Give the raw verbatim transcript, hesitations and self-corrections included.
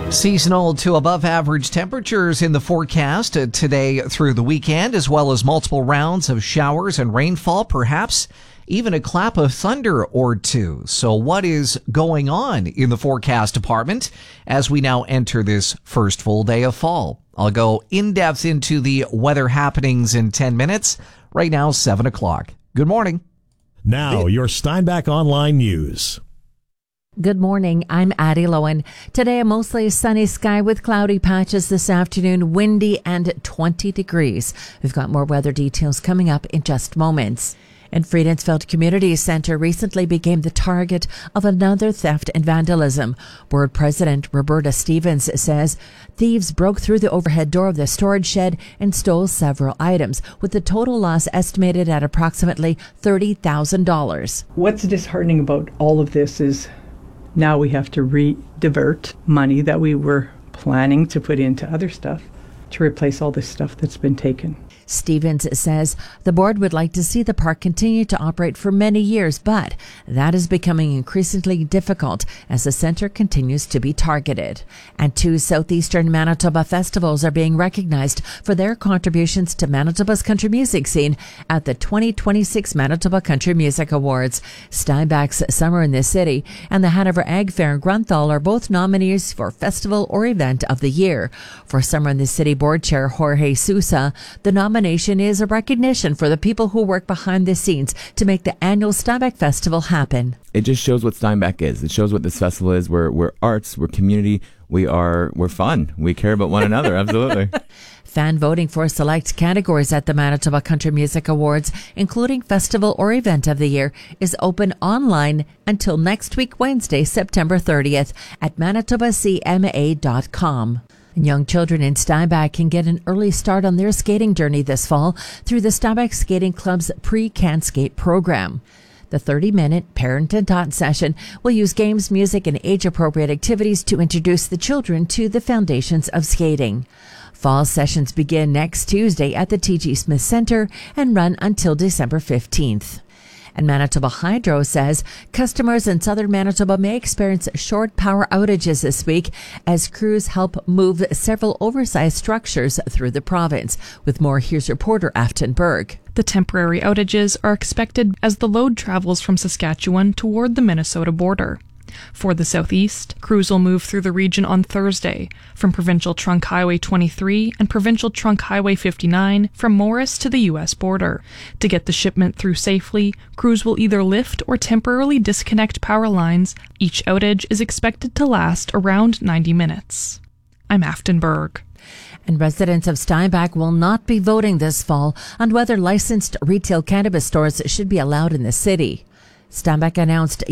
Seasonal to above average temperatures in the forecast uh, today through the weekend, as well as multiple rounds of showers and rainfall, perhaps even a clap of thunder or two. So what is going on in the forecast department as we now enter this first full day of fall? I'll go in depth into the weather happenings in ten minutes. Right now, seven o'clock. Good morning. Now, your Steinbach Online News. Good morning. I'm Addie Lowen. Today, a mostly sunny sky with cloudy patches this afternoon, windy and twenty degrees. We've got more weather details coming up in just moments. And Friedensfeld Community Center recently became the target of another theft and vandalism. Board President Roberta Stevens says thieves broke through the overhead door of the storage shed and stole several items, with the total loss estimated at approximately thirty thousand dollars. What's disheartening about all of this is now we have to re-divert money that we were planning to put into other stuff to replace all this stuff that's been taken. Stevens says the board would like to see the park continue to operate for many years, but that is becoming increasingly difficult as the center continues to be targeted. And two southeastern Manitoba festivals are being recognized for their contributions to Manitoba's country music scene at the twenty twenty-six Manitoba Country Music Awards. Steinbach's Summer in the City and the Hanover Ag Fair in Grunthal are both nominees for Festival or Event of the Year. For Summer in the City Board Chair Jorge Sousa, the nomination Nomination is a recognition for the people who work behind the scenes to make the annual Steinbach Festival happen. It just shows what Steinbach is. It shows what this festival is. We're, we're arts, we're community, we are, we're fun. We care about one another, absolutely. Fan voting for select categories at the Manitoba Country Music Awards, including Festival or Event of the Year, is open online until next week, Wednesday, September thirtieth at manitoba c m a dot com. Young children in Steinbach can get an early start on their skating journey this fall through the Steinbach Skating Club's Pre-Can Skate program. The thirty-minute parent and taught session will use games, music, and age-appropriate activities to introduce the children to the foundations of skating. Fall sessions begin next Tuesday at the T G Smith Center and run until December fifteenth. And Manitoba Hydro says customers in southern Manitoba may experience short power outages this week as crews help move several oversized structures through the province. With more, here's reporter Afton Berg. The temporary outages are expected as the load travels from Saskatchewan toward the Minnesota border. For the southeast, crews will move through the region on Thursday from Provincial Trunk Highway twenty-three and Provincial Trunk Highway fifty-nine from Morris to the U S border. To get the shipment through safely, crews will either lift or temporarily disconnect power lines. Each outage is expected to last around ninety minutes. I'm Afton Berg. And residents of Steinbach will not be voting this fall on whether licensed retail cannabis stores should be allowed in the city. Steinbach announced